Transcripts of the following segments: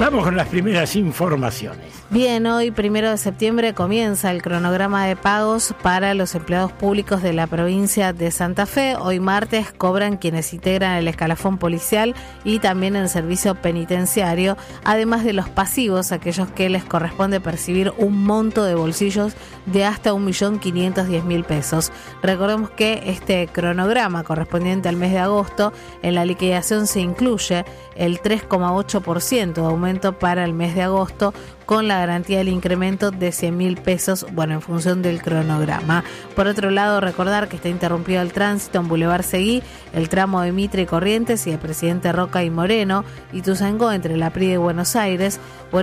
Vamos con las primeras informaciones. Bien, hoy 1 de septiembre comienza el cronograma de pagos para los empleados públicos de la provincia de Santa Fe. Hoy martes cobran quienes integran el escalafón policial y también el servicio penitenciario, además de los pasivos, aquellos que les corresponde percibir un monto de bolsillos de hasta 1.510.000 pesos. Recordemos que este cronograma correspondiente al mes de agosto, en la liquidación se incluye el 3,8% de aumento para el mes de agosto, con la garantía del incremento de 100.000 pesos, en función del cronograma. Por otro lado, recordar que está interrumpido el tránsito en Boulevard Seguí, el tramo de Mitre y Corrientes y de Presidente Roca y Moreno, Ituzaingó entre La Prida y Buenos Aires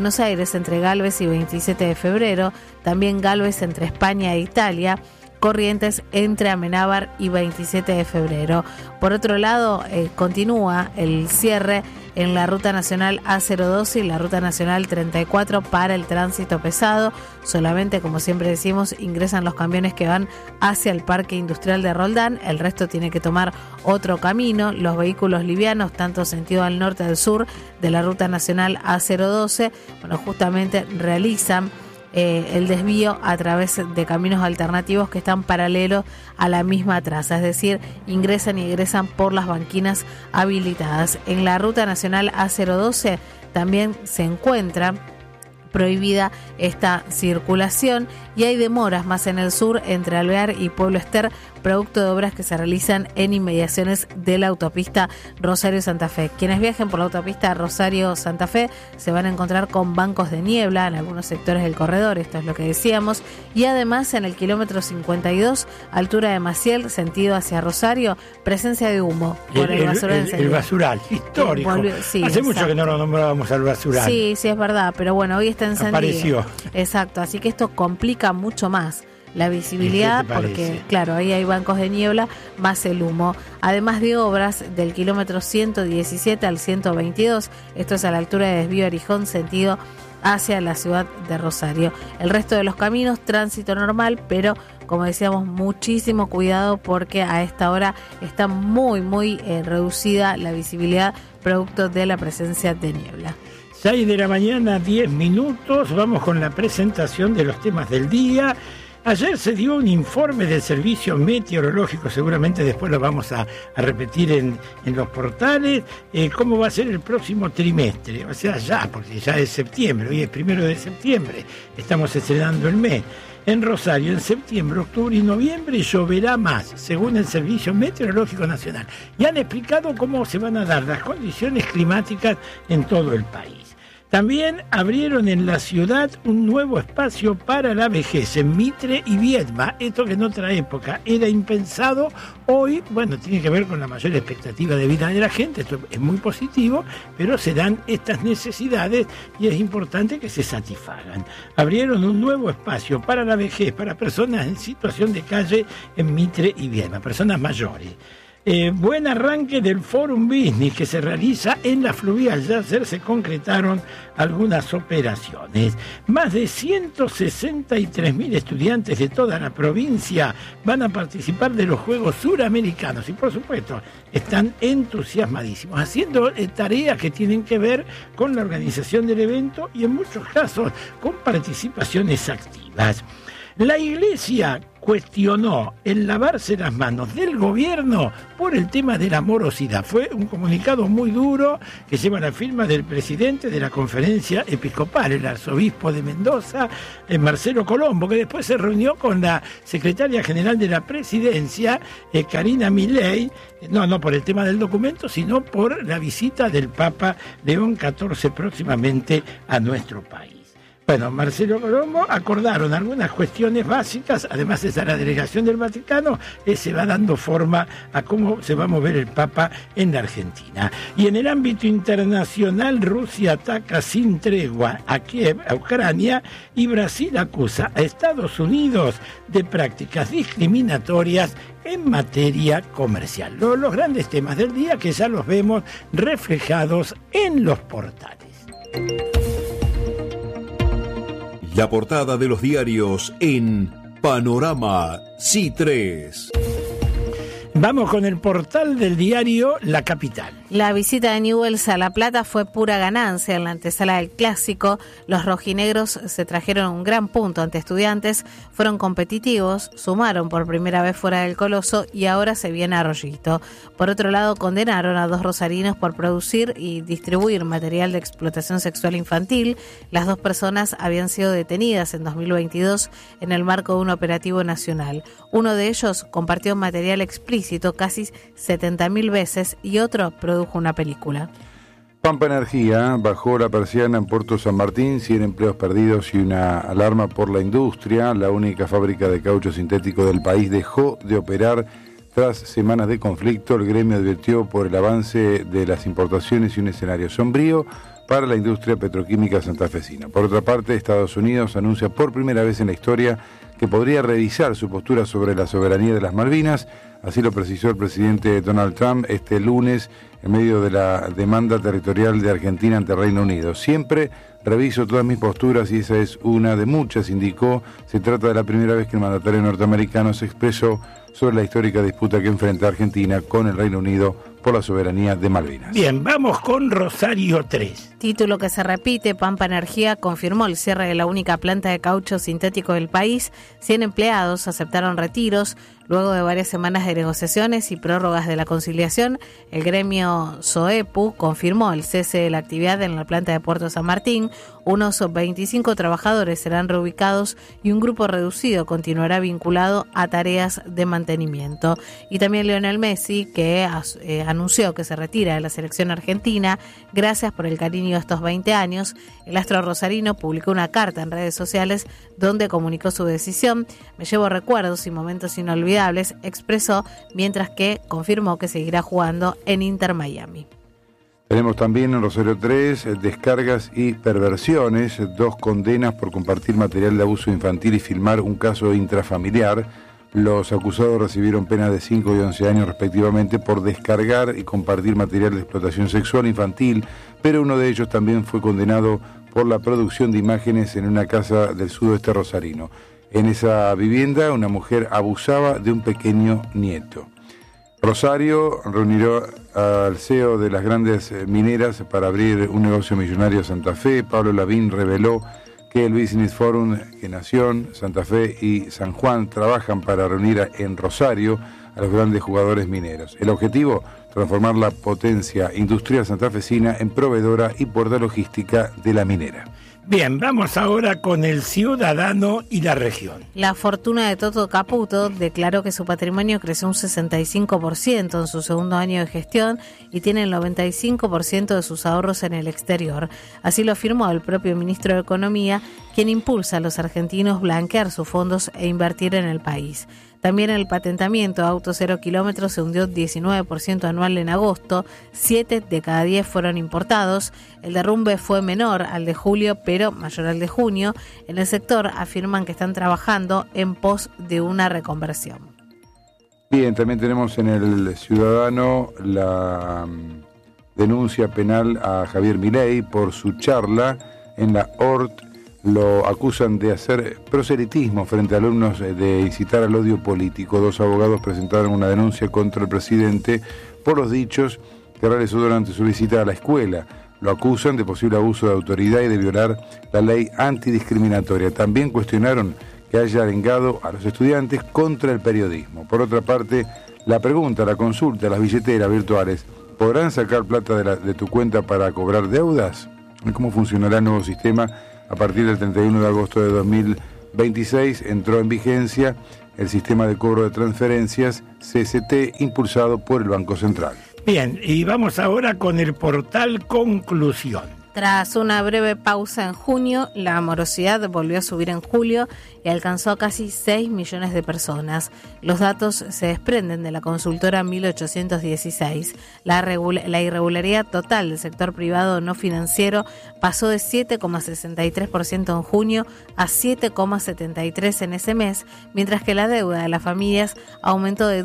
entre Gálvez y 27 de febrero, también Gálvez entre España e Italia, Corrientes entre Amenábar y 27 de febrero. Por otro lado, continúa el cierre en la Ruta Nacional A012 y la Ruta Nacional 34 para el tránsito pesado. Solamente, como siempre decimos, ingresan los camiones que van hacia el Parque Industrial de Roldán. El resto tiene que tomar otro camino. Los vehículos livianos, tanto sentido al norte al sur de la Ruta Nacional A012, justamente realizan el desvío a través de caminos alternativos que están paralelos a la misma traza, es decir, ingresan y egresan por las banquinas habilitadas. En la Ruta Nacional A012 también se encuentra prohibida esta circulación y hay demoras más en el sur entre Alvear y Pueblo Ester, producto de obras que se realizan en inmediaciones de la autopista Rosario-Santa Fe. Quienes viajen por la autopista Rosario-Santa Fe se van a encontrar con bancos de niebla en algunos sectores del corredor, esto es lo que decíamos, y además en el kilómetro 52, altura de Maciel, sentido hacia Rosario, presencia de humo por el basural. El basural, histórico. Sí, hace mucho que no lo nombrábamos al basural. Sí, es verdad, pero hoy está encendido. Apareció. Exacto, así que esto complica mucho más la visibilidad porque, claro, ahí hay bancos de niebla más el humo. Además de obras del kilómetro 117 al 122, esto es a la altura de desvío Arijón, sentido hacia la ciudad de Rosario. El resto de los caminos, tránsito normal, pero como decíamos, muchísimo cuidado porque a esta hora está muy reducida la visibilidad producto de la presencia de niebla. 6 de la mañana, 10 minutos, vamos con la presentación de los temas del día. Ayer se dio un informe del Servicio Meteorológico, seguramente después lo vamos a repetir en los portales, cómo va a ser el próximo trimestre, o sea ya, porque ya es septiembre, hoy es 1 de septiembre, estamos estrenando el mes. En Rosario, en septiembre, octubre y noviembre lloverá más, según el Servicio Meteorológico Nacional. Y han explicado cómo se van a dar las condiciones climáticas en todo el país. También abrieron en la ciudad un nuevo espacio para la vejez en Mitre y Viedma. Esto que en otra época era impensado, hoy, tiene que ver con la mayor expectativa de vida de la gente. Esto es muy positivo, pero se dan estas necesidades y es importante que se satisfagan. Abrieron un nuevo espacio para la vejez, para personas en situación de calle en Mitre y Viedma, personas mayores. Buen arranque del Forum Business que se realiza en la Fluvial. Ya ayer se concretaron algunas operaciones. Más de 163.000 estudiantes de toda la provincia van a participar de los Juegos Suramericanos y, por supuesto, están entusiasmadísimos, haciendo tareas que tienen que ver con la organización del evento y, en muchos casos, con participaciones activas. La Iglesia cuestionó el lavarse las manos del gobierno por el tema de la morosidad. Fue un comunicado muy duro que lleva la firma del presidente de la Conferencia Episcopal, el arzobispo de Mendoza, Marcelo Colombo, que después se reunió con la secretaria general de la presidencia, Karina Milei, no por el tema del documento, sino por la visita del Papa León XIV próximamente a nuestro país. Marcelo Colombo acordaron algunas cuestiones básicas, además está la delegación del Vaticano, se va dando forma a cómo se va a mover el Papa en la Argentina. Y en el ámbito internacional, Rusia ataca sin tregua a Kiev, a Ucrania, y Brasil acusa a Estados Unidos de prácticas discriminatorias en materia comercial. Los grandes temas del día que ya los vemos reflejados en los portales. La portada de los diarios en Panorama C3. Vamos con el portal del diario La Capital. La visita de Newell's a La Plata fue pura ganancia en la antesala del Clásico. Los rojinegros se trajeron un gran punto ante Estudiantes, fueron competitivos, sumaron por primera vez fuera del Coloso y ahora se viene a Arroyito. Por otro lado, condenaron a 2 rosarinos por producir y distribuir material de explotación sexual infantil. Las 2 personas habían sido detenidas en 2022 en el marco de un operativo nacional. Uno de ellos compartió material explícito casi 70.000 veces y otro produjo una película. Pampa Energía bajó la persiana en Puerto San Martín, 100 empleos perdidos y una alarma por la industria. La única fábrica de caucho sintético del país dejó de operar tras semanas de conflicto. El gremio advirtió por el avance de las importaciones y un escenario sombrío para la industria petroquímica santafesina. Por otra parte, Estados Unidos anuncia por primera vez en la historia que podría revisar su postura sobre la soberanía de las Malvinas. Así lo precisó el presidente Donald Trump este lunes en medio de la demanda territorial de Argentina ante el Reino Unido. Siempre reviso todas mis posturas y esa es una de muchas, indicó. Se trata de la primera vez que el mandatario norteamericano se expresó sobre la histórica disputa que enfrenta Argentina con el Reino Unido por la soberanía de Malvinas. Bien, vamos con Rosario 3. Título que se repite, Pampa Energía confirmó el cierre de la única planta de caucho sintético del país. 100 empleados aceptaron retiros. Luego de varias semanas de negociaciones y prórrogas de la conciliación, el gremio SOEPU confirmó el cese de la actividad en la planta de Puerto San Martín. Unos 25 trabajadores serán reubicados y un grupo reducido continuará vinculado a tareas de mantenimiento. Y también Lionel Messi, que anunció que se retira de la selección argentina. Gracias por el cariño de estos 20 años. El astro rosarino publicó una carta en redes sociales donde comunicó su decisión. Me llevo recuerdos y momentos inolvidables, expresó, mientras que confirmó que seguirá jugando en Inter Miami. Tenemos también en Rosario 3 descargas y perversiones, 2 condenas por compartir material de abuso infantil y filmar un caso intrafamiliar. Los acusados recibieron penas de 5 y 11 años respectivamente por descargar y compartir material de explotación sexual infantil, pero uno de ellos también fue condenado por la producción de imágenes en una casa del sudoeste rosarino. En esa vivienda una mujer abusaba de un pequeño nieto. Rosario reunió al CEO de las grandes mineras para abrir un negocio millonario en Santa Fe. Pablo Lavín reveló que el Business Forum, que Nación, Santa Fe y San Juan trabajan para reunir en Rosario a los grandes jugadores mineros. El objetivo, transformar la potencia industrial santafesina en proveedora y puerta logística de la minera. Bien, vamos ahora con el ciudadano y la región. La fortuna de Toto Caputo declaró que su patrimonio creció un 65% en su segundo año de gestión y tiene el 95% de sus ahorros en el exterior. Así lo afirmó el propio ministro de Economía, quien impulsa a los argentinos blanquear sus fondos e invertir en el país. También el patentamiento de autos 0 kilómetros se hundió 19% anual en agosto, 7 de cada 10 fueron importados. El derrumbe fue menor al de julio, pero mayor al de junio. En el sector afirman que están trabajando en pos de una reconversión. Bien, también tenemos en el Ciudadano la denuncia penal a Javier Milei por su charla en la ORT. Lo acusan de hacer proselitismo frente a alumnos, de incitar al odio político. 2 abogados presentaron una denuncia contra el presidente por los dichos que realizó durante su visita a la escuela. Lo acusan de posible abuso de autoridad y de violar la ley antidiscriminatoria. También cuestionaron que haya arengado a los estudiantes contra el periodismo. Por otra parte, la pregunta, la consulta, las billeteras virtuales, ¿podrán sacar plata de tu cuenta para cobrar deudas? ¿Cómo funcionará el nuevo sistema? A partir del 31 de agosto de 2026 entró en vigencia el sistema de cobro de transferencias CST impulsado por el Banco Central. Bien, y vamos ahora con el portal Conclusión. Tras una breve pausa en junio, la morosidad volvió a subir en julio y alcanzó a casi 6 millones de personas. Los datos se desprenden de la consultora 1816. La irregularidad total del sector privado no financiero pasó de 7,63% en junio a 7,73% en ese mes, mientras que la deuda de las familias aumentó de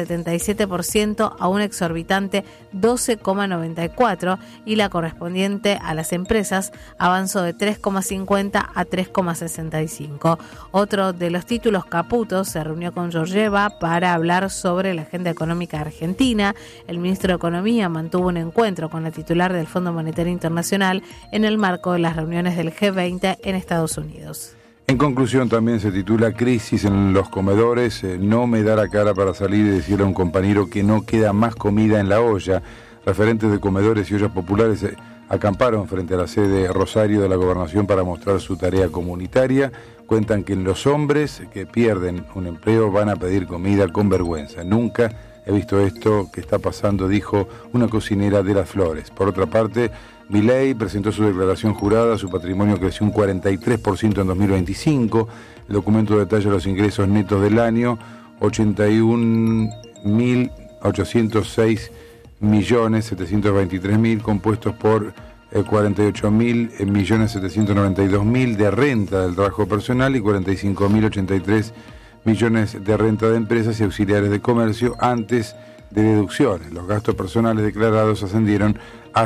12,77% a un exorbitante 12,94% y la correspondiente a las empresas avanzó de 3,50 a 3,65. Otro de los títulos, Caputo, se reunió con Georgieva para hablar sobre la agenda económica argentina. El ministro de Economía mantuvo un encuentro con la titular del Fondo Monetario Internacional en el marco de las reuniones del G20 en Estados Unidos. En conclusión, también se titula Crisis en los comedores. No me da la cara para salir y decirle a un compañero que no queda más comida en la olla. Referentes de comedores y ollas populares acamparon frente a la sede Rosario de la Gobernación para mostrar su tarea comunitaria. Cuentan que los hombres que pierden un empleo van a pedir comida con vergüenza. Nunca he visto esto que está pasando, dijo una cocinera de Las Flores. Por otra parte, Milei presentó su declaración jurada, su patrimonio creció un 43% en 2025, el documento detalla los ingresos netos del año, 81.806.723.000, compuestos por 48.000.792.000 de renta del trabajo personal y 45.083 millones de renta de empresas y auxiliares de comercio antes de deducciones. Los gastos personales declarados ascendieron a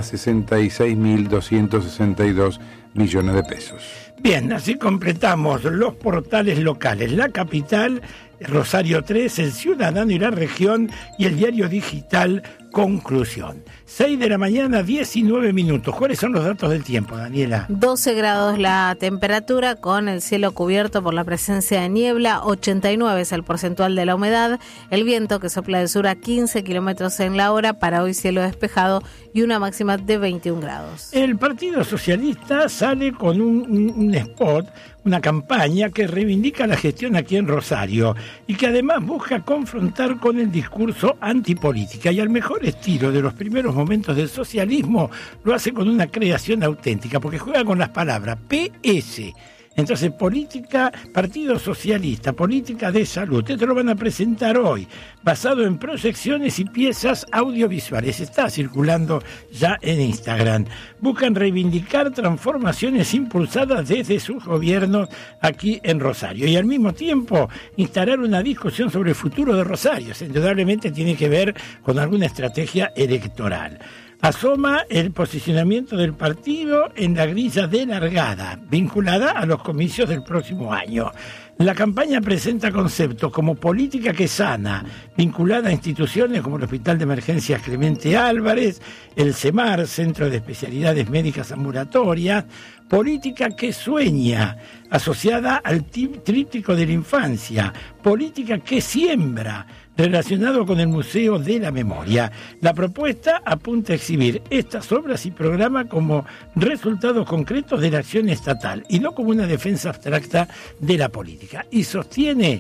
66.262 millones de pesos. Bien, así completamos los portales locales. La Capital, Rosario 3, El Ciudadano y la Región y el diario digital Conclusión. 6 de la mañana, 19 minutos. ¿Cuáles son los datos del tiempo, Daniela? 12 grados la temperatura, con el cielo cubierto por la presencia de niebla. 89 es el porcentual de la humedad. El viento, que sopla del sur a 15 kilómetros en la hora. Para hoy, cielo despejado y una máxima de 21 grados. El Partido Socialista sale con un spot, una campaña que reivindica la gestión aquí en Rosario y que además busca confrontar con el discurso antipolítica, y al mejor estilo de los primeros momentos del socialismo lo hace con una creación auténtica, porque juega con las palabras PS. Entonces, política, Partido Socialista, política de salud, esto lo van a presentar hoy, basado en proyecciones y piezas audiovisuales. Está circulando ya en Instagram. Buscan reivindicar transformaciones impulsadas desde sus gobiernos aquí en Rosario y al mismo tiempo instalar una discusión sobre el futuro de Rosario. Indudablemente tiene que ver con alguna estrategia electoral. Asoma el posicionamiento del partido en la grilla de largada, vinculada a los comicios del próximo año. La campaña presenta conceptos como política que sana, vinculada a instituciones como el Hospital de Emergencias Clemente Álvarez, el CEMAR, Centro de Especialidades Médicas Ambulatorias, política que sueña, asociada al tríptico de la infancia, política que siembra, relacionado con el Museo de la Memoria. La propuesta apunta a exhibir estas obras y programas como resultados concretos de la acción estatal y no como una defensa abstracta de la política. Y sostiene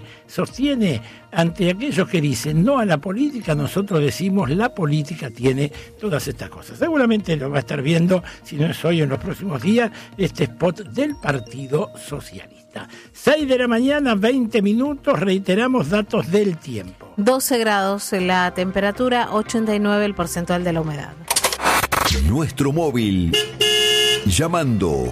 ante aquellos que dicen no a la política, nosotros decimos la política tiene todas estas cosas. Seguramente lo va a estar viendo, si no es hoy, en los próximos días, este spot del Partido Socialista. 6 de la mañana, 20 minutos, reiteramos datos del tiempo. 12 grados la temperatura, 89 el porcentual de la humedad. Nuestro móvil. Llamando.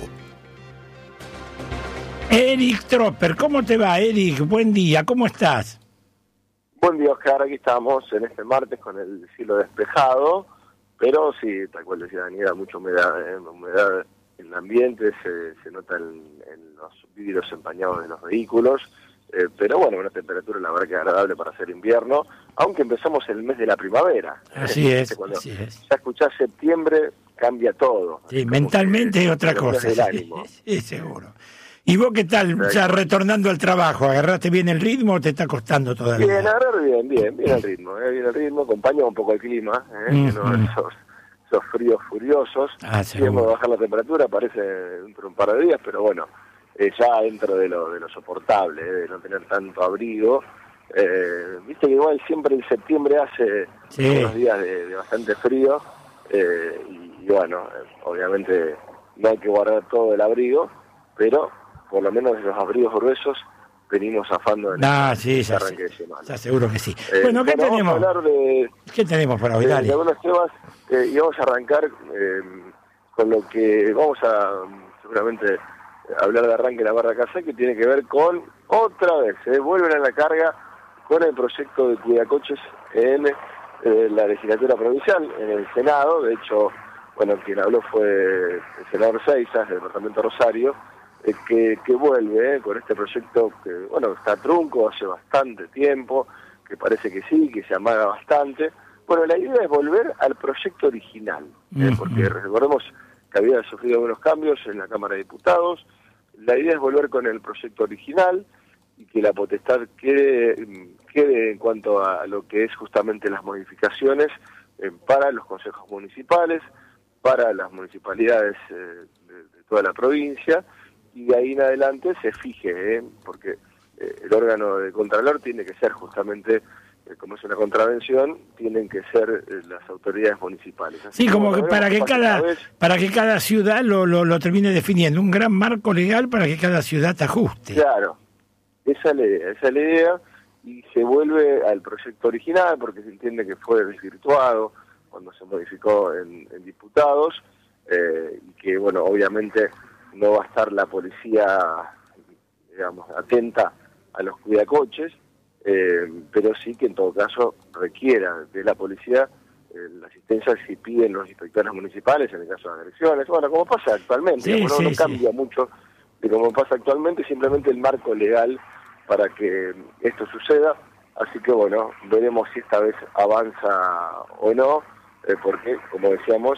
Eric Tropper, ¿cómo te va, Eric? Buen día, ¿cómo estás? Buen día, Oscar. Aquí estamos en este martes con el cielo despejado, pero sí, tal cual decía Daniela, mucha humedad en el ambiente, se nota en los vidrios empañados de los vehículos, pero bueno, una temperatura la verdad que agradable para hacer invierno, aunque empezamos el mes de la primavera. Así es, Cuando así es. ya escuchás septiembre, cambia todo. Sí, mentalmente es otra cosa. Sí, seguro. ¿Y vos qué tal, ya retornando al trabajo? ¿Agarraste bien el ritmo o te está costando todavía? Bien, agarrar bien el ritmo, acompaña un poco el clima, esos fríos furiosos, queremos bajar la temperatura, parece dentro de un par de días, pero bueno, ya dentro de lo soportable, de no tener tanto abrigo. Viste que igual siempre en septiembre hace unos días de bastante frío, y bueno, obviamente no hay que guardar todo el abrigo, pero por lo menos los abrigos gruesos venimos zafando en el arranque de semana. Ya seguro que sí. Bueno, ¿qué tenemos? Vamos a hablar ¿Qué tenemos para hoy? Dale. De algunos temas, y vamos a arrancar con lo que vamos a seguramente hablar de arranque de la barra casa, que tiene que ver con, otra vez, vuelven a la carga con el proyecto de cuidacoches en la legislatura provincial, en el Senado. De hecho, bueno, quien habló fue el senador Seizas, del departamento de Rosario, que vuelve con este proyecto que, bueno, está trunco hace bastante tiempo, que parece que sí, que se amaga bastante. Bueno, la idea es volver al proyecto original, porque recordemos que había sufrido algunos cambios en la Cámara de Diputados. La idea es volver con el proyecto original y que la potestad quede en cuanto a lo que es justamente las modificaciones para los consejos municipales, para las municipalidades de toda la provincia, y de ahí en adelante se fije, porque el órgano de Contralor tiene que ser justamente, como es una contravención, tienen que ser las autoridades municipales. Así sí, como que para que cada ciudad lo termine definiendo, un gran marco legal para que cada ciudad ajuste. Claro, esa es la idea, y se vuelve al proyecto original porque se entiende que fue desvirtuado cuando se modificó en diputados, y que, bueno, obviamente no va a estar la policía, digamos, atenta a los cuidacoches, pero sí que en todo caso requiera de la policía la asistencia si piden los inspectores municipales en el caso de agresiones, bueno, como pasa actualmente, sí, no cambia mucho de como pasa actualmente, simplemente el marco legal para que esto suceda. Así que bueno, veremos si esta vez avanza o no, porque, como decíamos,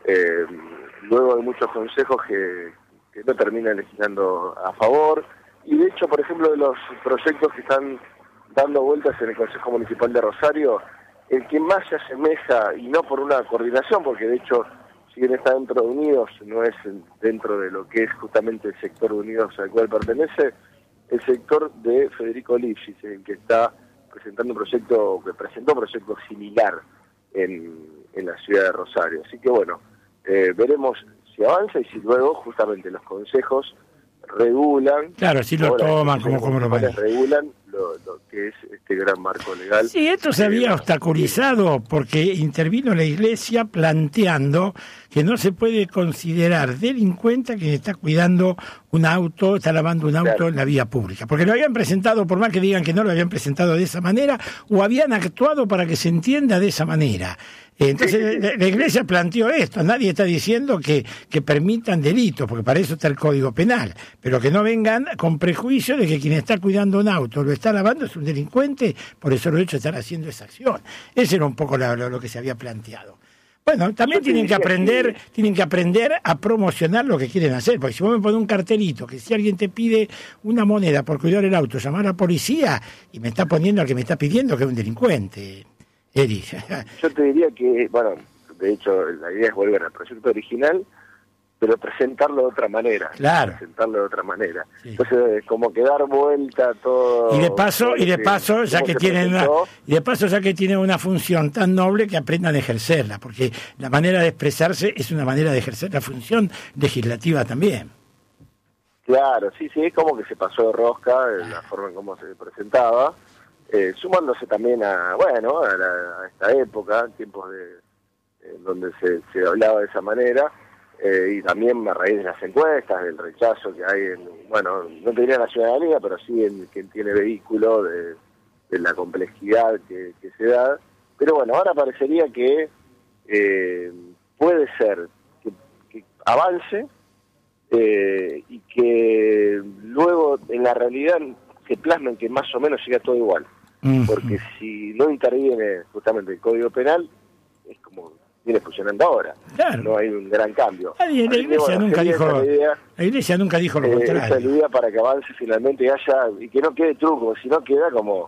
luego de muchos consejos que no terminan legislando a favor, y de hecho, por ejemplo, de los proyectos que están dando vueltas en el Consejo Municipal de Rosario, el que más se asemeja, y no por una coordinación, porque de hecho, si bien está dentro de Unidos, no es dentro de lo que es justamente el sector de Unidos al cual pertenece, el sector de Federico Lipschitz, el que está presentando un proyecto, que presentó un proyecto similar en la ciudad de Rosario. Así que bueno, veremos si avanza y si luego justamente los consejos regulan. Claro, si lo toman, como lo manejan. Regulan lo que es este gran marco legal. Sí, esto se había obstaculizado porque intervino la Iglesia planteando que no se puede considerar delincuente quien está cuidando un auto, está lavando un auto en la vía pública. Porque lo habían presentado, por más que digan que no lo habían presentado de esa manera, o habían actuado para que se entienda de esa manera. Entonces la Iglesia planteó esto, nadie está diciendo que permitan delitos, porque para eso está el Código Penal, pero que no vengan con prejuicio de que quien está cuidando un auto, lo está lavando, es un delincuente, por eso lo hecho estar haciendo esa acción. Ese era un poco lo que se había planteado. Bueno, también tienen que aprender a promocionar lo que quieren hacer, porque si vos me pones un cartelito que si alguien te pide una moneda por cuidar el auto, llamar a la policía y me está poniendo al que me está pidiendo que es un delincuente. Eri. Yo te diría que, bueno, de hecho la idea es volver al proyecto original, pero presentarlo de otra manera. Claro. Presentarlo de otra manera. Sí. Entonces, como que dar vuelta a todo. Y de paso, ya que tienen una función tan noble, que aprendan a ejercerla, porque la manera de expresarse es una manera de ejercer la función legislativa también. Claro, sí, es como que se pasó de rosca la forma en cómo se presentaba. Sumándose también a esta época, tiempos donde se hablaba de esa manera, y también a raíz de las encuestas, del rechazo que hay no te diría la ciudadanía, pero sí en quien tiene vehículo, de la complejidad que se da. Pero bueno, ahora parecería que puede ser que avance, y que luego en la realidad se plasmen que más o menos siga todo igual. Porque si no interviene justamente el Código Penal, es como viene funcionando ahora. Claro. No hay un gran cambio. La Iglesia nunca dijo lo contrario. Esa es la idea para que avance finalmente y que no quede truco, sino queda como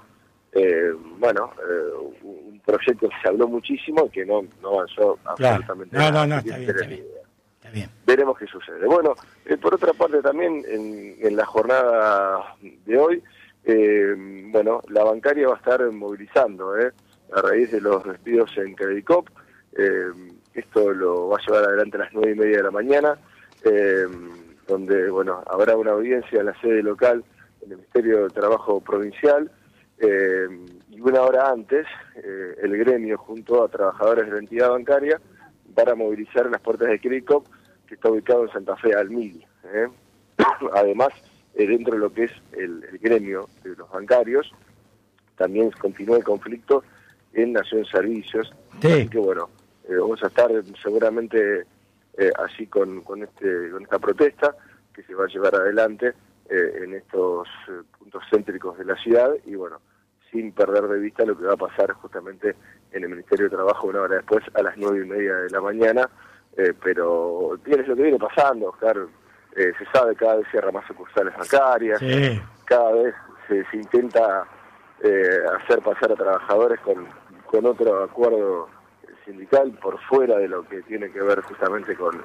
un proyecto que se habló muchísimo y que no avanzó absolutamente nada. No, está bien. Veremos qué sucede. Bueno, por otra parte también en la jornada de hoy, la bancaria va a estar movilizando a raíz de los despidos en Credicop. Esto lo va a llevar adelante a las 9:30 de la mañana, donde habrá una audiencia en la sede local del Ministerio de Trabajo Provincial, y una hora antes el gremio junto a trabajadores de la entidad bancaria para movilizar en las puertas de Credicop, que está ubicado en Santa Fe al 1000. Además, dentro de lo que es el gremio de los bancarios, también continúa el conflicto en Nación Servicios. Sí. Así que vamos a estar seguramente así con esta protesta que se va a llevar adelante en estos puntos céntricos de la ciudad, y bueno, sin perder de vista lo que va a pasar justamente en el Ministerio de Trabajo una hora después, a las 9:30 de la mañana, pero tienes lo que viene pasando, Oscar, se sabe, cada vez cierra más sucursales bancarias, sí. Cada vez se intenta hacer pasar a trabajadores con otro acuerdo sindical por fuera de lo que tiene que ver justamente con,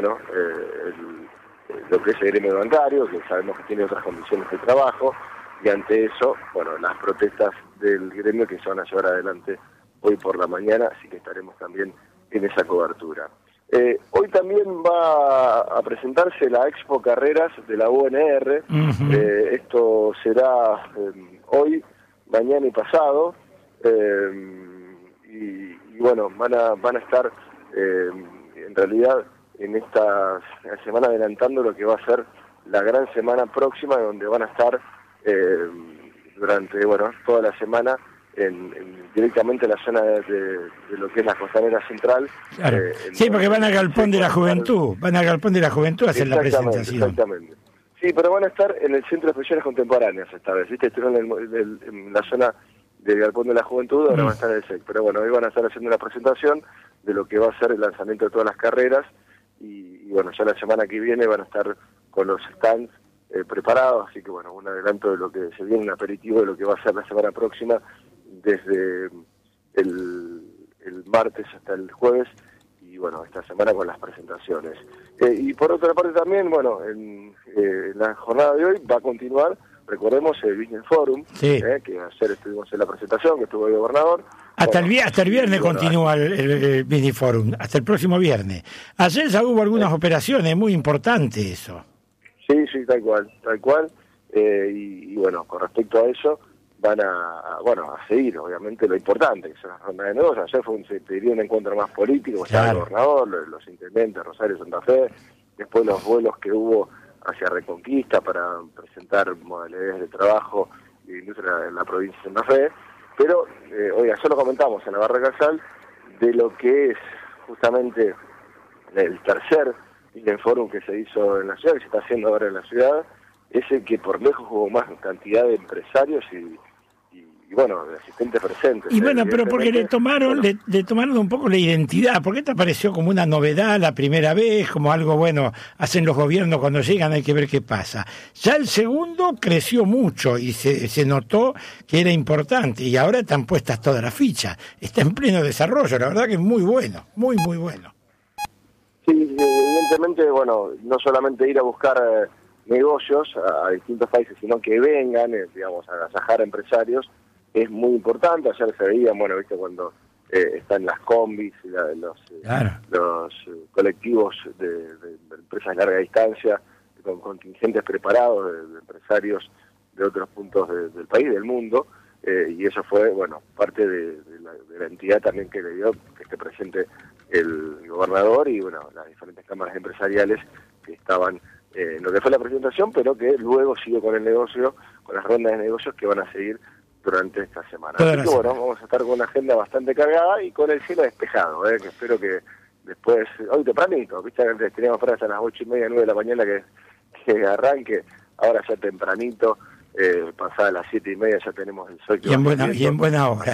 lo que es el gremio bancario, que sabemos que tiene otras condiciones de trabajo, y ante eso, las protestas del gremio que se van a llevar adelante hoy por la mañana, así que estaremos también en esa cobertura. Hoy también va a presentarse la Expo Carreras de la UNR. Esto será hoy, mañana y pasado, y van a estar en realidad en esta semana adelantando lo que va a ser la gran semana próxima, donde van a estar durante toda la semana directamente en la zona de lo que es la Costanera Central. Claro. Sí, porque van al Galpón de la Juventud, a hacer la presentación. Exactamente. Sí, pero van a estar en el Centro de Expresiones Contemporáneas esta vez, ¿viste? Estuvieron en la zona del Galpón de la Juventud, ahora van a estar en el SEC. Pero hoy van a estar haciendo una presentación de lo que va a ser el lanzamiento de todas las carreras, y ya la semana que viene van a estar con los stands preparados, así que un adelanto de lo que se viene, un aperitivo de lo que va a ser la semana próxima, desde el martes hasta el jueves, y esta semana con las presentaciones. Y por otra parte también, en la jornada de hoy va a continuar, recordemos, el Business Forum, sí. Que ayer estuvimos en la presentación, que estuvo el gobernador. Hasta el viernes continúa el Business Forum, hasta el próximo viernes. Ayer ya hubo algunas operaciones, muy importantes eso. Sí, tal cual. Y con respecto a eso, van a seguir, obviamente, lo importante, que son las rondas de negocios. Ayer se pidió un encuentro más político, estaba el gobernador, los intendentes, Rosario, Santa Fe, después los vuelos que hubo hacia Reconquista para presentar modalidades de trabajo y industria en la provincia de Santa Fe, pero, ayer lo comentamos en la Barra Casal, de lo que es justamente el tercer Business Forum que se hizo en la ciudad, que se está haciendo ahora en la ciudad, es el que por lejos hubo más cantidad de empresarios y de asistentes presentes. Y pero porque le tomaron un poco la identidad, porque esta apareció como una novedad la primera vez, como algo hacen los gobiernos cuando llegan, hay que ver qué pasa. Ya el segundo creció mucho y se notó que era importante, y ahora están puestas todas las fichas, está en pleno desarrollo, la verdad que es muy bueno, muy muy bueno. Sí, evidentemente, no solamente ir a buscar negocios a distintos países, sino que vengan, a agasajar a empresarios, es muy importante. Ayer se veía, viste, cuando están las combis, los colectivos de empresas de larga distancia, con contingentes preparados de empresarios de otros puntos del país, del mundo, y eso fue, parte de la entidad también que le dio que esté presente el gobernador y, las diferentes cámaras empresariales que estaban en lo que fue la presentación, pero que luego siguió con el negocio, con las rondas de negocios que van a seguir durante esta semana. Así que vamos a estar con una agenda bastante cargada y con el cielo despejado, que espero que después, hoy tempranito, viste que antes teníamos para hasta las 8:30, 9 de la mañana que arranque, ahora ya tempranito, pasadas las 7:30 ya tenemos el sol. Y en buena hora.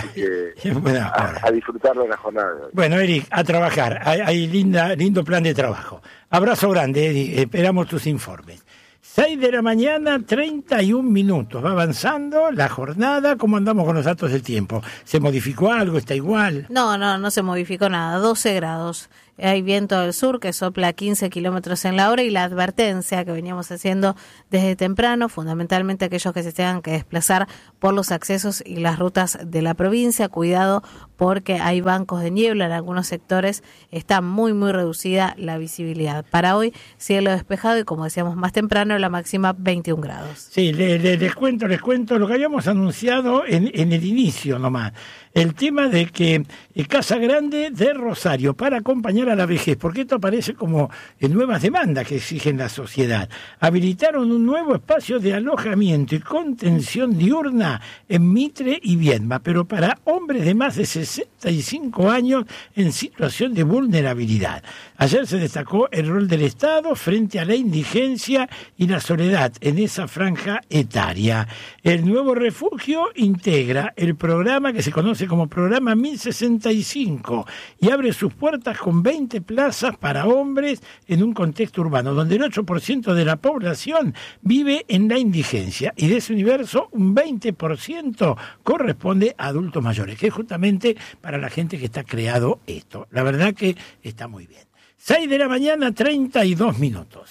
A disfrutarlo en la jornada de hoy. Bueno, Eric, a trabajar, hay lindo plan de trabajo. Abrazo grande, Eric, esperamos tus informes. 6 de la mañana, 31 minutos. Va avanzando la jornada. ¿Cómo andamos con los datos del tiempo? ¿Se modificó algo? ¿Está igual? No se modificó nada. 12 grados. Hay viento del sur que sopla 15 kilómetros en la hora, y la advertencia que veníamos haciendo desde temprano, fundamentalmente aquellos que se tengan que desplazar por los accesos y las rutas de la provincia, cuidado porque hay bancos de niebla en algunos sectores, está muy muy reducida la visibilidad. Para hoy, cielo despejado y, como decíamos más temprano, la máxima 21 grados. Sí, les cuento lo que habíamos anunciado en el inicio nomás. el tema de que Casa Grande de Rosario, para acompañar a la vejez, porque esto aparece como en nuevas demandas que exigen la sociedad, habilitaron un nuevo espacio de alojamiento y contención diurna en Mitre y Viedma, pero para hombres de más de 65 años en situación de vulnerabilidad. Ayer se destacó el rol del Estado frente a la indigencia y la soledad en esa franja etaria. El nuevo refugio integra el programa que se conoce como Programa 1065 y abre sus puertas con 20 plazas para hombres en un contexto urbano, donde el 8% de la población vive en la indigencia y de ese universo un 20% corresponde a adultos mayores, que es justamente para la gente que está creado esto. La verdad que está muy bien. 6 de la mañana, 32 minutos.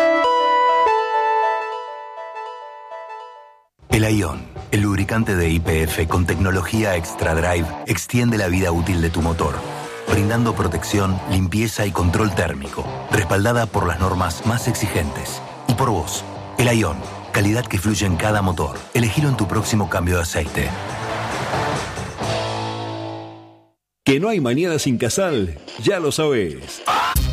El Ion, el lubricante de YPF con tecnología Extra Drive, extiende la vida útil de tu motor, brindando protección, limpieza y control térmico, respaldada por las normas más exigentes. Y por vos, el Ion, calidad que fluye en cada motor. Elegilo en tu próximo cambio de aceite. Que no hay mañana sin Casal, ya lo sabés.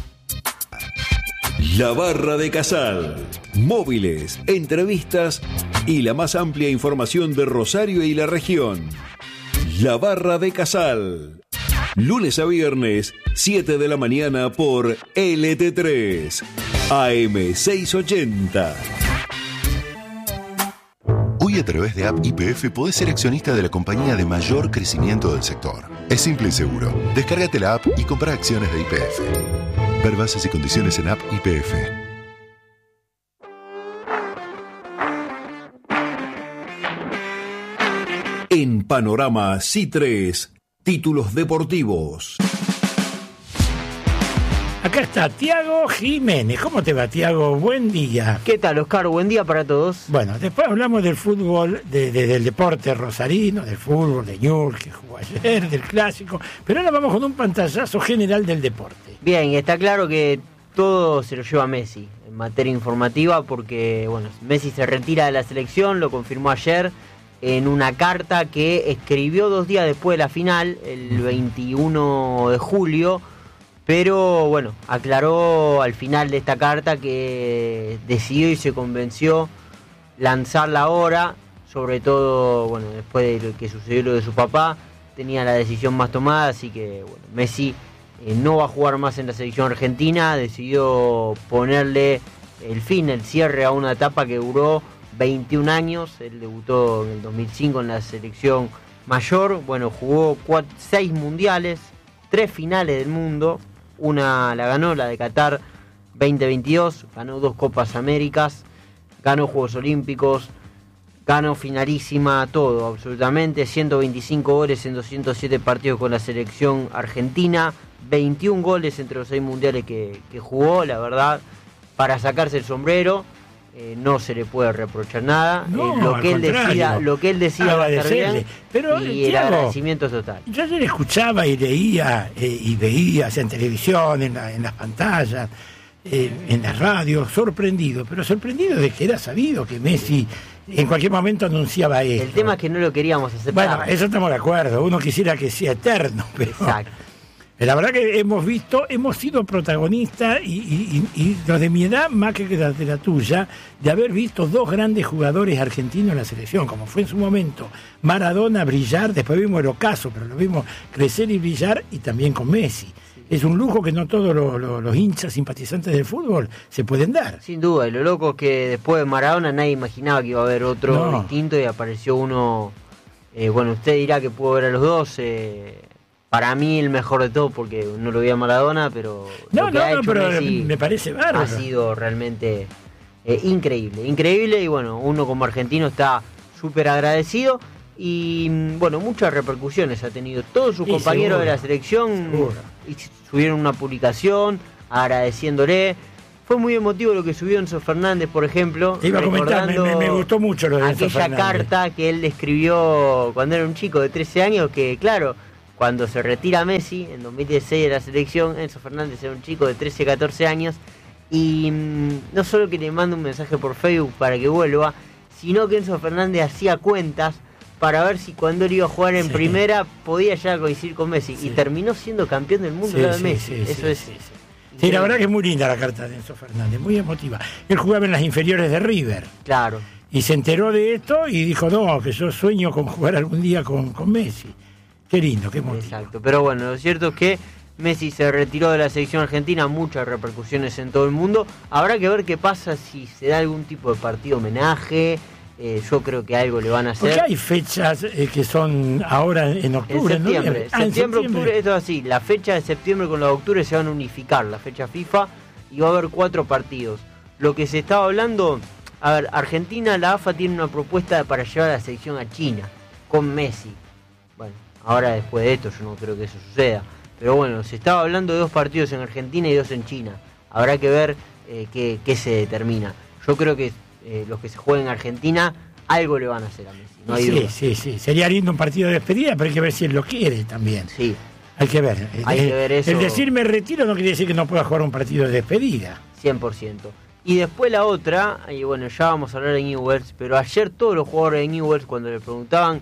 La Barra de Casal. Móviles, entrevistas y la más amplia información de Rosario y la región. La Barra de Casal. Lunes a viernes, 7 de la mañana por LT3, AM 680. Hoy a través de App YPF podés ser accionista de la compañía de mayor crecimiento del sector. Es simple y seguro. Descárgate la app y compra acciones de YPF. Ver bases y condiciones en App YPF. En Panorama C3, títulos deportivos. Acá está Tiago Jiménez. ¿Cómo te va, Tiago? Buen día. ¿Qué tal, Oscar? Buen día para todos. Bueno, después hablamos del fútbol, del deporte rosarino, del fútbol de Newell's que jugó ayer, del clásico, pero ahora vamos con un pantallazo general del deporte. Bien, está claro que todo se lo lleva Messi en materia informativa porque, bueno, Messi se retira de la selección, lo confirmó ayer en una carta que escribió 2 días después de la final, el 21 de julio, pero bueno, aclaró al final de esta carta que decidió y se convenció lanzarla ahora, sobre todo, bueno, después de lo que sucedió lo de su papá, tenía la decisión más tomada, así que bueno, Messi no va a jugar más en la selección argentina, decidió ponerle el fin, el cierre a una etapa que duró 21 años, él debutó en el 2005 en la selección mayor, bueno, jugó 6 mundiales, 3 finales del mundo, una la ganó, la de Qatar 2022, ganó 2 Copas Américas, ganó Juegos Olímpicos, ganó finalísima, todo, absolutamente, 125 goles en 207 partidos con la selección argentina, 21 goles entre los 6 mundiales que jugó, la verdad, para sacarse el sombrero. No se le puede reprochar nada, no, lo que él decida va a estar bien, pero, y el agradecimiento es total. Yo ayer escuchaba y leía y veía en televisión, en las pantallas, en las radios, sorprendido de que era sabido que Messi en cualquier momento anunciaba esto. El tema es que no lo queríamos aceptar. Bueno, eso estamos de acuerdo, uno quisiera que sea eterno, pero... Exacto. La verdad que hemos sido protagonistas y los de mi edad, más que de la tuya, de haber visto 2 grandes jugadores argentinos en la selección, como fue en su momento Maradona brillar, después vimos el ocaso, pero lo vimos crecer y brillar, y también con Messi. Es un lujo que no todos los hinchas simpatizantes del fútbol se pueden dar. Sin duda, y lo loco es que después de Maradona nadie imaginaba que iba a haber otro distinto y apareció uno, bueno, usted dirá que pudo ver a los dos, para mí el mejor de todo, porque no lo vi a Maradona, pero pero Messi me parece bárbaro. Ha sido realmente increíble, y bueno, uno como argentino está súper agradecido, y bueno, muchas repercusiones ha tenido. Todos sus compañeros de la selección subieron una publicación agradeciéndole. Fue muy emotivo lo que subió Enzo Fernández, por ejemplo. Te iba a comentar, me gustó mucho lo de Enzo Fernández. Aquella carta que él le escribió cuando era un chico de 13 años, que claro, cuando se retira Messi, en 2016 de la selección, Enzo Fernández era un chico de 13, 14 años, y no solo que le manda un mensaje por Facebook para que vuelva, sino que Enzo Fernández hacía cuentas para ver si cuando él iba a jugar en primera podía ya coincidir con Messi. Y terminó siendo campeón del mundo de Messi. Eso es. Sí, la verdad que es muy linda la carta de Enzo Fernández, muy emotiva. Él jugaba en las inferiores de River. Claro. Y se enteró de esto y dijo, no, que yo sueño con jugar algún día con Messi. Qué lindo, qué emotivo. Exacto, pero bueno, lo cierto es que Messi se retiró de la selección argentina, muchas repercusiones en todo el mundo. Habrá que ver qué pasa si se da algún tipo de partido homenaje. Yo creo que algo le van a hacer. Porque hay fechas que son ahora en octubre, en septiembre. ¿no? Septiembre, octubre, esto es así. La fecha de septiembre con la de octubre se van a unificar, la fecha FIFA, y va a haber 4 partidos. Lo que se estaba hablando, a ver, Argentina, la AFA tiene una propuesta para llevar a la selección a China, con Messi. Bueno, ahora después de esto yo no creo que eso suceda. Pero bueno, se estaba hablando de 2 partidos en Argentina y 2 en China. Habrá que ver qué se determina. Yo creo que los que se jueguen en Argentina, algo le van a hacer a Messi, no hay duda. Sí. Sería lindo un partido de despedida, pero hay que ver si él lo quiere también. Sí. Hay que ver. Hay que ver eso. El decir me retiro no quiere decir que no pueda jugar un partido de despedida. 100%. Y después la otra, y bueno, ya vamos a hablar de Newell's, pero ayer todos los jugadores de Newell's, cuando le preguntaban,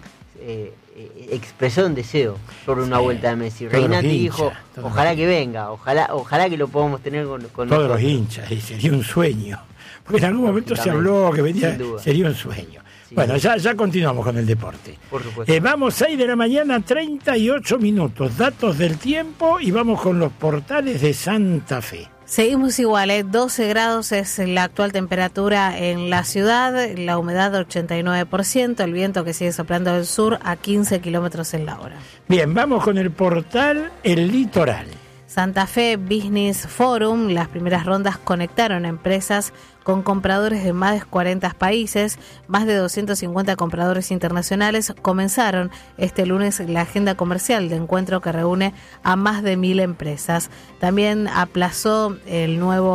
expresaron deseo sobre una vuelta de Messi. Reynati dijo, ojalá que venga, ojalá que lo podamos tener con todos nosotros. Los hinchas, y sería un sueño. Porque en algún momento se habló que venía, sería un sueño. Sí. Bueno, ya continuamos con el deporte. Por supuesto. Vamos 6 de la mañana, 38 minutos. Datos del tiempo y vamos con los portales de Santa Fe. Seguimos igual, 12 grados es la actual temperatura en la ciudad, la humedad 89%, el viento que sigue soplando del sur a 15 kilómetros en la hora. Bien, vamos con el portal El Litoral. Santa Fe Business Forum, las primeras rondas conectaron empresas con compradores de más de 40 países, más de 250 compradores internacionales. Comenzaron este lunes la agenda comercial de encuentro que reúne a más de 1.000 empresas. También aplazó el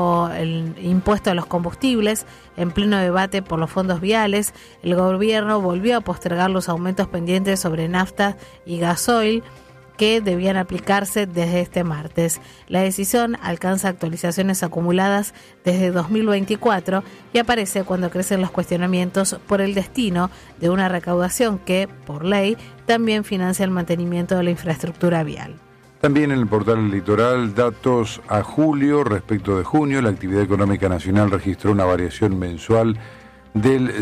impuesto a los combustibles en pleno debate por los fondos viales. El gobierno volvió a postergar los aumentos pendientes sobre nafta y gasoil que debían aplicarse desde este martes. La decisión alcanza actualizaciones acumuladas desde 2024 y aparece cuando crecen los cuestionamientos por el destino de una recaudación que, por ley, también financia el mantenimiento de la infraestructura vial. También en el portal Litoral, datos a julio respecto de junio, la actividad económica nacional registró una variación mensual del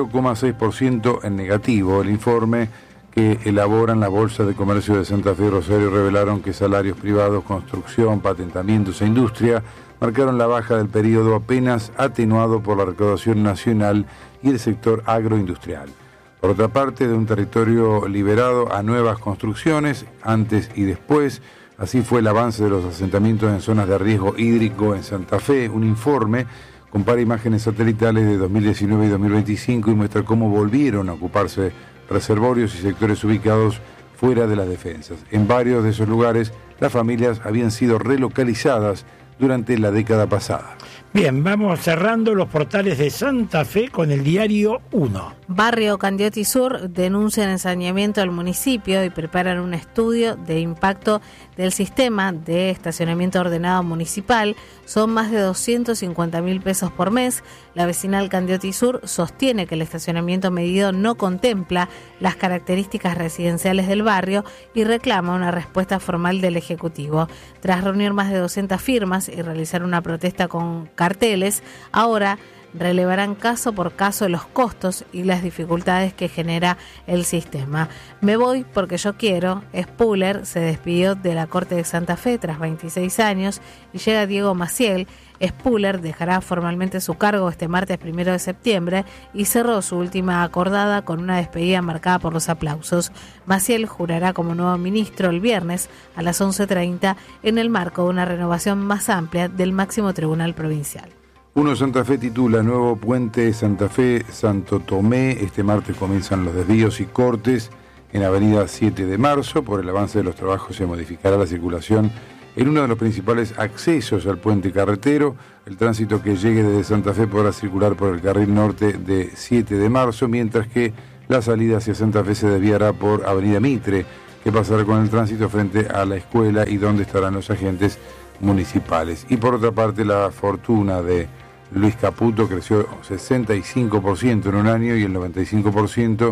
0,6% en negativo. El informe que elaboran la Bolsa de Comercio de Santa Fe y Rosario revelaron que salarios privados, construcción, patentamientos e industria marcaron la baja del periodo, apenas atenuado por la recaudación nacional y el sector agroindustrial. Por otra parte, de un territorio liberado a nuevas construcciones, antes y después, así fue el avance de los asentamientos en zonas de riesgo hídrico en Santa Fe. Un informe compara imágenes satelitales de 2019 y 2025 y muestra cómo volvieron a ocuparse reservorios y sectores ubicados fuera de las defensas. En varios de esos lugares, las familias habían sido relocalizadas durante la década pasada. Bien, vamos cerrando los portales de Santa Fe con el diario 1. Barrio Candioti Sur denuncian ensañamiento al municipio y preparan un estudio de impacto del sistema de estacionamiento ordenado municipal. Son más de 250.000 pesos por mes. La vecinal Candioti Sur sostiene que el estacionamiento medido no contempla las características residenciales del barrio y reclama una respuesta formal del Ejecutivo. Tras reunir más de 200 firmas y realizar una protesta con carteles, ahora relevarán caso por caso los costos y las dificultades que genera el sistema. Me voy porque yo quiero. Spuller se despidió de la Corte de Santa Fe tras 26 años y llega Diego Maciel. Spuller dejará formalmente su cargo este martes 1 de septiembre y cerró su última acordada con una despedida marcada por los aplausos. Maciel jurará como nuevo ministro el viernes a las 11:30 en el marco de una renovación más amplia del máximo tribunal provincial. Santa Fe titula Nuevo puente Santa Fe-Santo Tomé. Este martes comienzan los desvíos y cortes en Avenida 7 de Marzo. Por el avance de los trabajos se modificará la circulación en uno de los principales accesos al puente carretero. El tránsito que llegue desde Santa Fe podrá circular por el carril norte de 7 de Marzo, mientras que la salida hacia Santa Fe se desviará por Avenida Mitre, que pasará con el tránsito frente a la escuela y donde estarán los agentes municipales. Y por otra parte, la fortuna de Luis Caputo creció 65% en un año y el 95%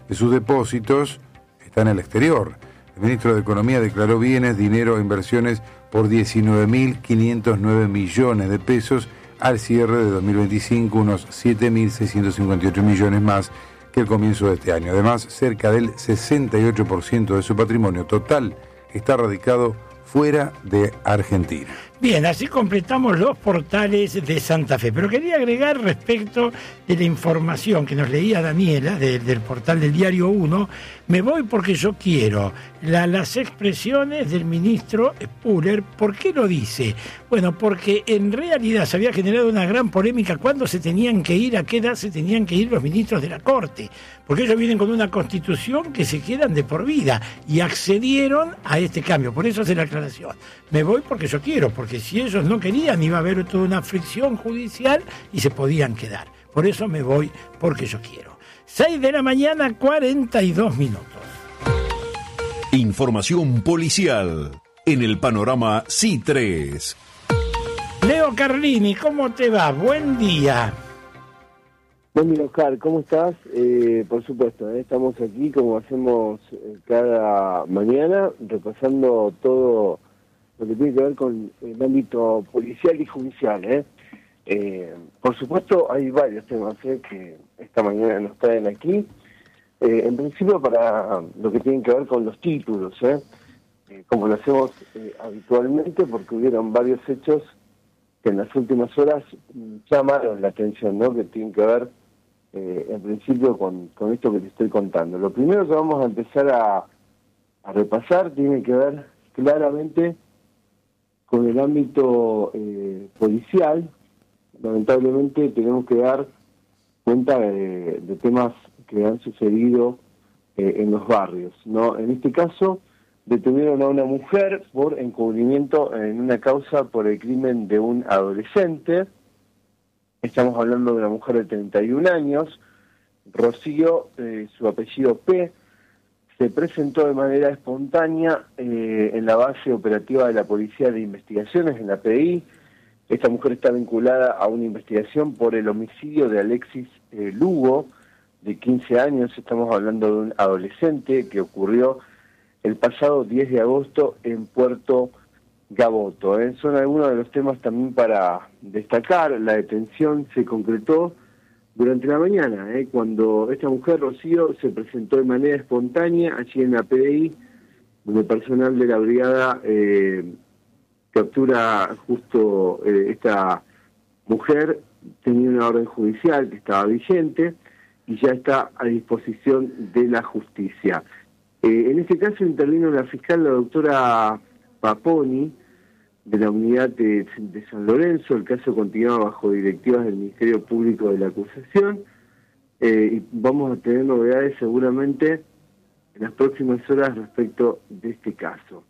de sus depósitos está en el exterior. El ministro de Economía declaró bienes, dinero e inversiones por 19.509 millones de pesos al cierre de 2025, unos 7.658 millones más que el comienzo de este año. Además, cerca del 68% de su patrimonio total está radicado fuera de Argentina. Bien, así completamos los portales de Santa Fe. Pero quería agregar respecto de la información que nos leía Daniela del portal del Diario 1, me voy porque yo quiero. Las expresiones del ministro Spuller, ¿por qué lo dice? Bueno, porque en realidad se había generado una gran polémica cuándo se tenían que ir, a qué edad se tenían que ir los ministros de la Corte, porque ellos vienen con una constitución que se quedan de por vida y accedieron a este cambio. Por eso hace la aclaración. Me voy porque yo quiero, porque si ellos no querían iba a haber toda una fricción judicial y se podían quedar. Por eso me voy porque yo quiero. 6 de la mañana, 42 minutos. Información policial en el panorama C3. Leo Carlini, ¿cómo te va? Buen día. Buen día, Oscar, ¿cómo estás? Por supuesto, estamos aquí como hacemos cada mañana, repasando todo lo que tiene que ver con el ámbito policial y judicial. Por supuesto, hay varios temas que esta mañana nos traen aquí. En principio, para lo que tiene que ver con los títulos, como lo hacemos habitualmente, porque hubieron varios hechos que en las últimas horas llamaron la atención, ¿no? Que tienen que ver, en principio, con esto que te estoy contando. Lo primero que vamos a empezar a repasar tiene que ver claramente con el ámbito policial. Lamentablemente tenemos que dar cuenta de temas que han sucedido en los barrios, ¿no? En este caso, detuvieron a una mujer por encubrimiento en una causa por el crimen de un adolescente. Estamos hablando de una mujer de 31 años, Rocío, su apellido P, se presentó de manera espontánea en la base operativa de la Policía de Investigaciones, en la PDI. Esta mujer está vinculada a una investigación por el homicidio de Alexis Lugo, de 15 años. Estamos hablando de un adolescente que ocurrió el pasado 10 de agosto en Puerto Gaboto. Son algunos de los temas también para destacar. La detención se concretó durante la mañana, cuando esta mujer, Rocío, se presentó de manera espontánea allí en la PDI, donde el personal de la brigada captura justo esta mujer. Tenía una orden judicial que estaba vigente y ya está a disposición de la justicia. En este caso intervino la fiscal, la doctora Paponi, de la unidad de San Lorenzo. El caso continuaba bajo directivas del Ministerio Público de la acusación, y vamos a tener novedades seguramente en las próximas horas respecto de este caso.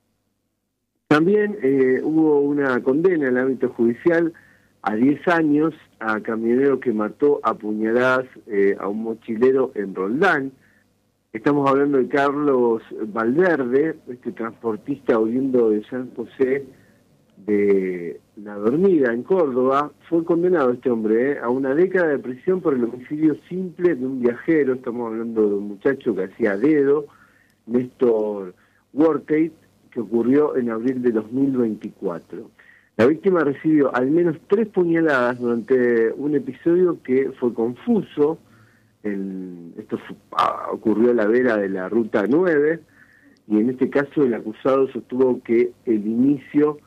También hubo una condena en el ámbito judicial a 10 años a camionero que mató a puñaladas a un mochilero en Roldán. Estamos hablando de Carlos Valverde, este transportista oriundo de San José de La Dormida, en Córdoba. Fue condenado este hombre a una década de prisión por el homicidio simple de un viajero. Estamos hablando de un muchacho que hacía dedo, Néstor Worteit, que ocurrió en abril de 2024. La víctima recibió al menos 3 puñaladas durante un episodio que fue confuso. Esto ocurrió a la vera de la Ruta 9, y en este caso el acusado sostuvo que el inicio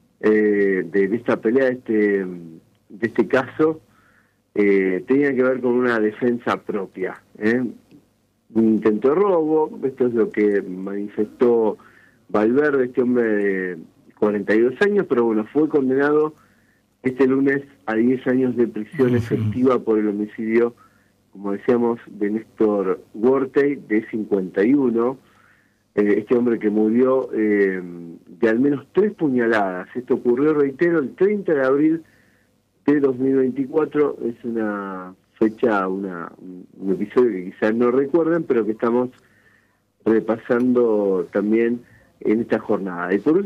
de esta pelea, de este caso, tenía que ver con una defensa propia. Un intento de robo. Esto es lo que manifestó Valverde, este hombre de 42 años, pero bueno, fue condenado este lunes a 10 años de prisión efectiva por el homicidio, como decíamos, de Néstor Worteit, de 51, este hombre que murió de al menos 3 puñaladas. Esto ocurrió, reitero, el 30 de abril de 2024. Es una fecha, un episodio que quizás no recuerden, pero que estamos repasando también en esta jornada. Y por último,